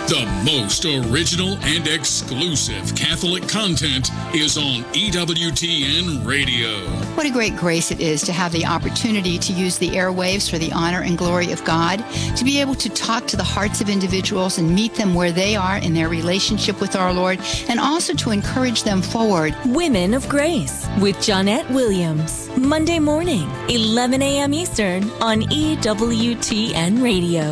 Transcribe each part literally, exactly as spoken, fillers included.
The most original and exclusive Catholic content is on E W T N Radio. What a great grace it is to have the opportunity to use the airwaves for the honor and glory of God, to be able to talk to the hearts of individuals and meet them where they are in their relationship with our Lord, and also to encourage them forward. Women of Grace with Johnnette Williams. Monday morning, eleven a.m. Eastern on E W T N Radio.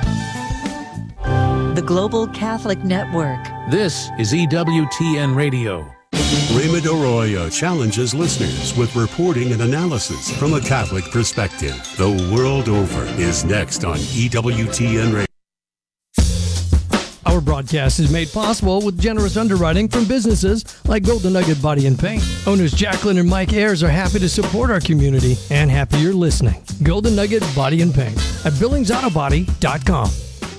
The Global Catholic Network. This is E W T N Radio. Raymond Arroyo challenges listeners with reporting and analysis from a Catholic perspective. The world over is next on E W T N Radio. Our broadcast is made possible with generous underwriting from businesses like Golden Nugget Body and Paint. Owners Jacqueline and Mike Ayers are happy to support our community and happy you're listening. Golden Nugget Body and Paint at Billings Auto Body dot com.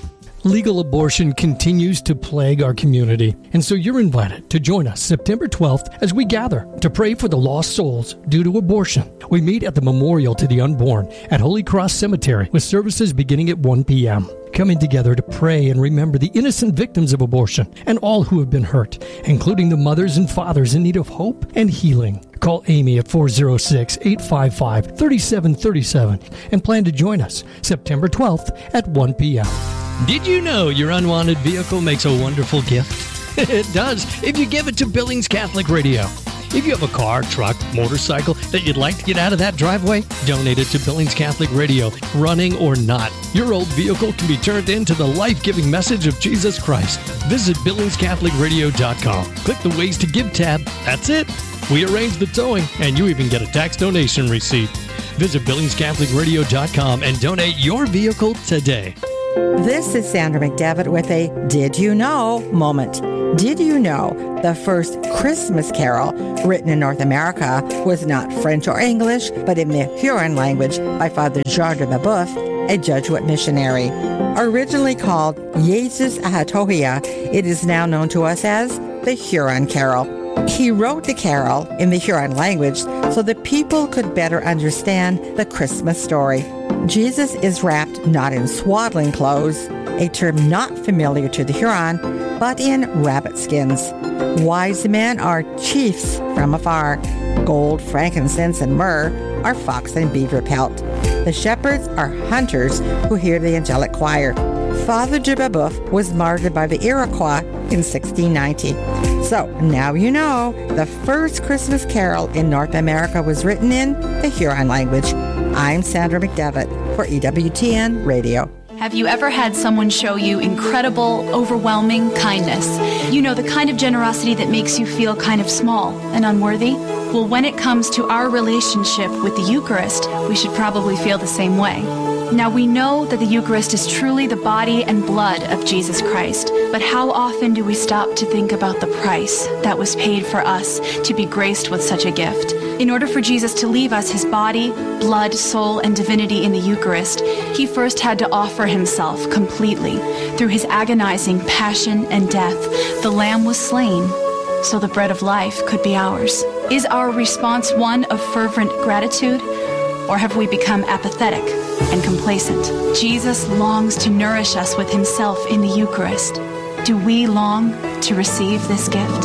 Legal abortion continues to plague our community, and so you're invited to join us September twelfth as we gather to pray for the lost souls due to abortion. We meet at the Memorial to the Unborn at Holy Cross Cemetery with services beginning at one p.m. Coming together to pray and remember the innocent victims of abortion and all who have been hurt, including the mothers and fathers in need of hope and healing. Call Amy at four oh six, eight five five, three seven three seven and plan to join us September twelfth at one p.m. Did you know your unwanted vehicle makes a wonderful gift? It does if you give it to Billings Catholic Radio. If you have a car, truck, motorcycle that you'd like to get out of that driveway, donate it to Billings Catholic Radio, running or not. Your old vehicle can be turned into the life-giving message of Jesus Christ. Visit Billings Catholic Radio dot com. Click the Ways to Give tab. That's it. We arrange the towing, and you even get a tax donation receipt. Visit Billings Catholic Radio dot com and donate your vehicle today. This is Sandra McDevitt with a Did You Know moment. Did you know the first Christmas carol written in North America was not French or English, but in the Huron language by Father Jean de Babeuf, a Jesuit missionary. Originally called Jesus Ahatohia, it is now known to us as the Huron Carol. He wrote the carol in the Huron language so that people could better understand the Christmas story. Jesus is wrapped not in swaddling clothes, a term not familiar to the Huron, but in rabbit skins. Wise men are chiefs from afar. Gold, frankincense, and myrrh are fox and beaver pelt. The shepherds are hunters who hear the angelic choir. Father de Babeuf was martyred by the Iroquois in sixteen ninety. So now you know the first Christmas carol in North America was written in the Huron language. I'm Sandra McDevitt for E W T N Radio. Have you ever had someone show you incredible, overwhelming kindness? You know, the kind of generosity that makes you feel kind of small and unworthy? Well, when it comes to our relationship with the Eucharist, we should probably feel the same way. Now, we know that the Eucharist is truly the body and blood of Jesus Christ, but how often do we stop to think about the price that was paid for us to be graced with such a gift? In order for Jesus to leave us his body, blood, soul, and divinity in the Eucharist, he first had to offer himself completely. Through his agonizing passion and death, the Lamb was slain so the bread of life could be ours. Is our response one of fervent gratitude, or have we become apathetic and complacent? Jesus longs to nourish us with himself in the Eucharist. Do we long to receive this gift?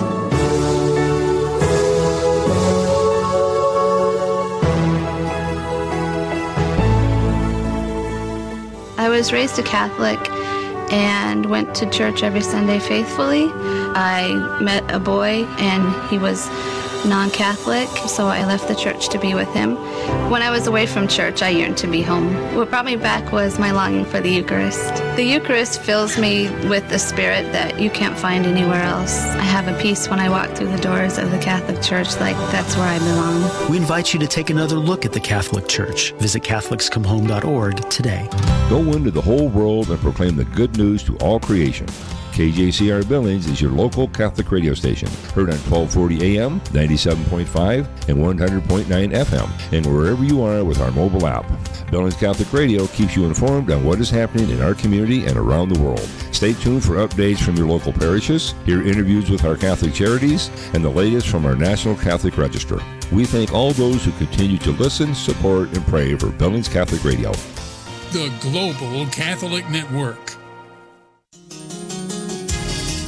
I was raised a Catholic and went to church every Sunday faithfully. I met a boy and he was non-Catholic, so I left the church to be with him. When I was away from church, I yearned to be home. What brought me back was my longing for the Eucharist. The Eucharist fills me with a spirit that you can't find anywhere else. I have a peace when I walk through the doors of the Catholic Church, like that's where I belong. We invite you to take another look at the Catholic Church. Visit Catholics Come Home dot org today. Go into the whole world and proclaim the good news to all creation. K J C R Billings is your local Catholic radio station, heard on twelve forty A M, ninety-seven point five, and one hundred point nine F M, and wherever you are with our mobile app. Billings Catholic Radio keeps you informed on what is happening in our community and around the world. Stay tuned for updates from your local parishes, hear interviews with our Catholic charities, and the latest from our National Catholic Register. We thank all those who continue to listen, support, and pray for Billings Catholic Radio. The Global Catholic Network.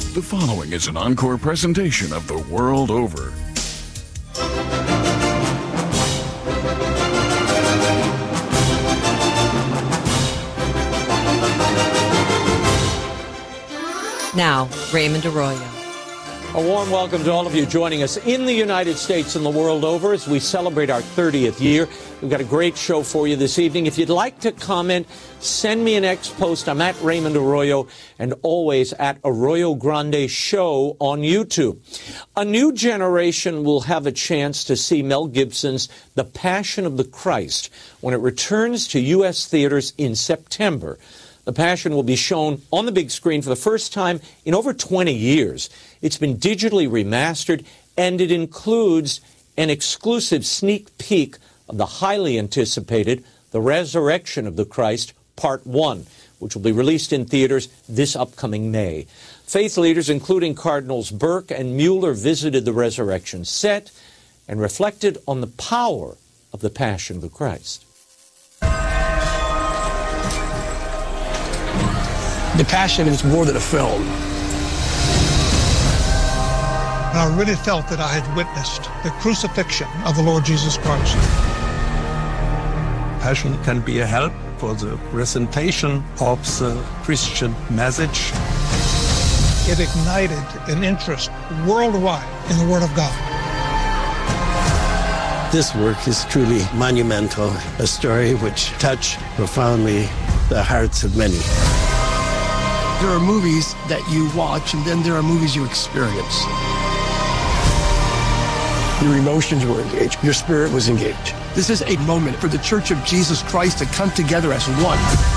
The following is an encore presentation of The World Over. Now, Raymond Arroyo. A warm welcome to all of you joining us in the United States and the world over as we celebrate our thirtieth year. We've got a great show for you this evening. If you'd like to comment, send me an X post. I'm at Raymond Arroyo and always at Arroyo Grande Show on YouTube. A new generation will have a chance to see Mel Gibson's The Passion of the Christ when it returns to U S theaters in September. The Passion will be shown on the big screen for the first time in over twenty years. It's been digitally remastered, and it includes an exclusive sneak peek of the highly anticipated The Resurrection of the Christ, Part one, which will be released in theaters this upcoming May. Faith leaders, including Cardinals Burke and Mueller, visited the resurrection set and reflected on the power of the Passion of the Christ. The Passion is more than a film. I really felt that I had witnessed the crucifixion of the Lord Jesus Christ. Passion can be a help for the presentation of the Christian message. It ignited an interest worldwide in the Word of God. This work is truly monumental, a story which touched profoundly the hearts of many. There are movies that you watch, and then there are movies you experience. Your emotions were engaged. Your spirit was engaged. This is a moment for the Church of Jesus Christ to come together as one.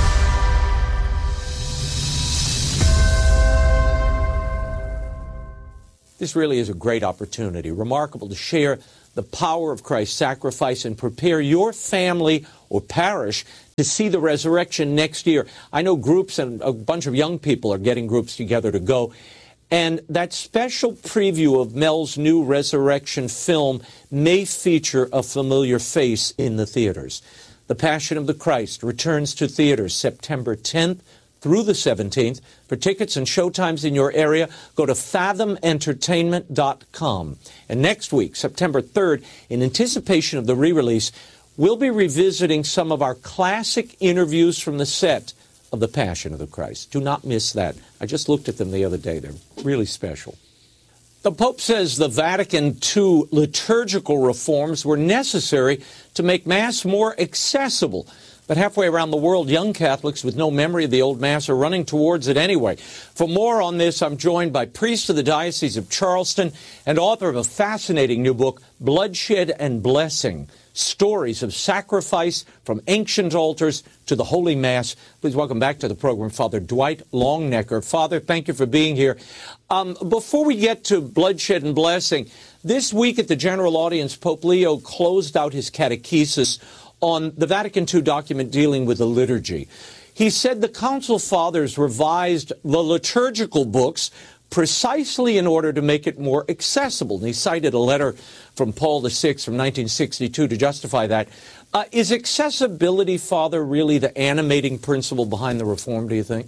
This really is a great opportunity, remarkable to share the power of Christ's sacrifice and prepare your family or parish to see the resurrection next year. I know groups and a bunch of young people are getting groups together to go. And that special preview of Mel's new resurrection film may feature a familiar face in the theaters. The Passion of the Christ returns to theaters September tenth through the seventeenth. For tickets and showtimes in your area, go to fathom entertainment dot com. And next week, September third, in anticipation of the re-release, we'll be revisiting some of our classic interviews from the set of The Passion of the Christ. Do not miss that. I just looked at them the other day. They're really special. The Pope says the Vatican two liturgical reforms were necessary to make Mass more accessible. But halfway around the world, young Catholics with no memory of the old Mass are running towards it anyway. For more on this, I'm joined by priest of the Diocese of Charleston and author of a fascinating new book, Bloodshed and Blessing: Stories of Sacrifice from Ancient Altars to the Holy Mass. Please welcome back to the program Father Dwight Longnecker. Father, thank you for being here. Um, before we get to Bloodshed and Blessing, this week at the general audience, Pope Leo closed out his catechesis on the Vatican two document dealing with the liturgy. He said the Council Fathers revised the liturgical books precisely in order to make it more accessible. And he cited a letter from Paul the Sixth from nineteen sixty-two to justify that. Uh, is accessibility, Father, really the animating principle behind the reform, do you think?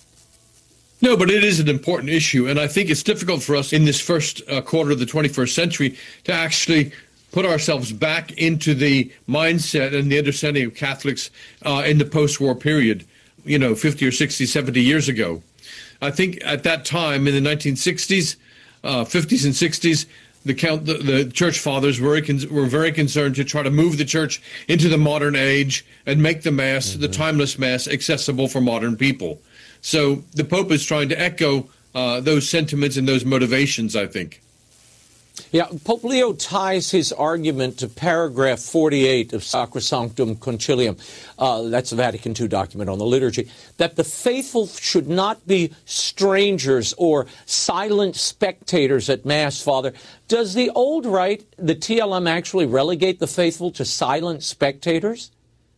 No, but it is an important issue, and I think it's difficult for us in this first uh, quarter of the twenty-first century to actually put ourselves back into the mindset and the understanding of Catholics uh, in the post-war period, you know, fifty or sixty, seventy years ago. I think at that time in the nineteen sixties, uh, fifties and sixties, the, count, the, the church fathers were, were very concerned to try to move the church into the modern age and make the Mass, mm-hmm. the timeless Mass, accessible for modern people. So the Pope is trying to echo uh, those sentiments and those motivations, I think. Yeah, Pope Leo ties his argument to paragraph forty-eight of Sacrosanctum Concilium, uh, that's the Vatican two document on the liturgy, that the faithful should not be strangers or silent spectators at Mass, Father. Does the old rite, the T L M, actually relegate the faithful to silent spectators?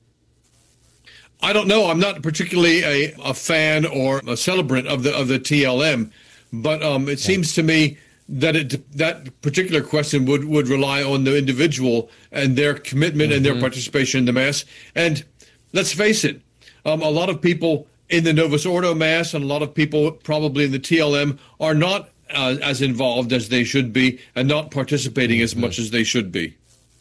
I don't know. I'm not particularly a, a fan or a celebrant of the of the T L M, but um, it yeah. seems to me that it, that particular question would, would rely on the individual and their commitment mm-hmm. and their participation in the Mass. And let's face it, um, a lot of people in the Novus Ordo Mass, and a lot of people probably in the T L M are not uh, as involved as they should be and not participating as much as they should be.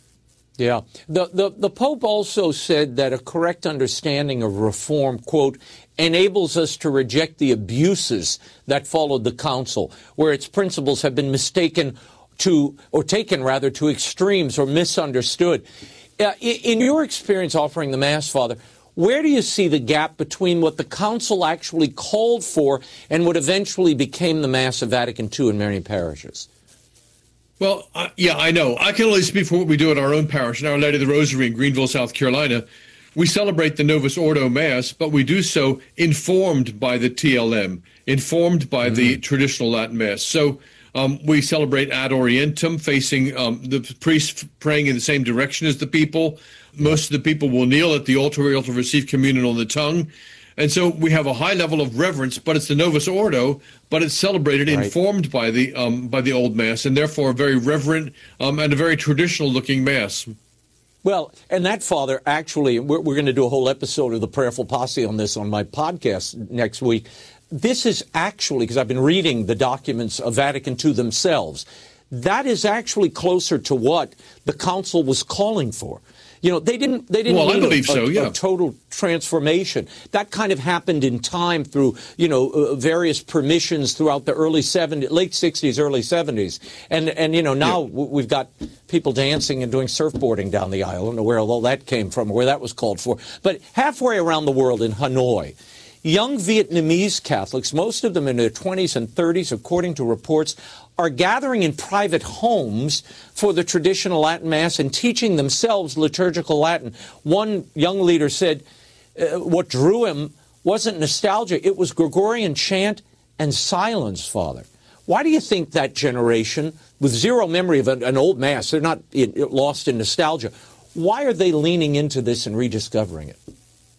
Yeah. The, the, the Pope also said that a correct understanding of Reform, quote, enables us to reject the abuses that followed the Council, where its principles have been mistaken to, or taken rather, to extremes or misunderstood. Uh, in your experience offering the Mass, Father, where do you see the gap between what the Council actually called for and what eventually became the Mass of Vatican Two in many parishes? Well, uh, yeah, I know. I can only speak for what we do at our own parish, in Our Lady of the Rosary in Greenville, South Carolina. We celebrate the Novus Ordo Mass, but we do so informed by the T L M, informed by mm-hmm. the traditional Latin Mass. So um, we celebrate Ad Orientem, facing um, the priest praying in the same direction as the people. Most of the people will kneel at the altar, where to receive communion on the tongue. And so we have a high level of reverence, but it's the Novus Ordo, but it's celebrated, right. informed by the um, by the Old Mass, and therefore a very reverent um, and a very traditional-looking Mass. Well, and that, Father, actually, we're, we're going to do a whole episode of the Prayerful Posse on this on my podcast next week. This is actually, because I've been reading the documents of Vatican Two themselves, that is actually closer to what the Council was calling for. You know, they didn't. They didn't. Well, I believe a, so. Yeah, a total transformation that kind of happened in time through, you know, uh, various permissions throughout the early seventies, late sixties, early seventies, and and you know now yeah. we've got people dancing and doing surfboarding down the aisle. I don't know where all that came from, or where that was called for. But halfway around the world, in Hanoi, young Vietnamese Catholics, most of them in their twenties and thirties, according to reports, are gathering in private homes for the traditional Latin Mass and teaching themselves liturgical Latin. One young leader said uh, what drew him wasn't nostalgia, it was Gregorian chant and silence, Father. Why do you think that generation, with zero memory of an, an old Mass, they're not in, lost in nostalgia, why are they leaning into this and rediscovering it?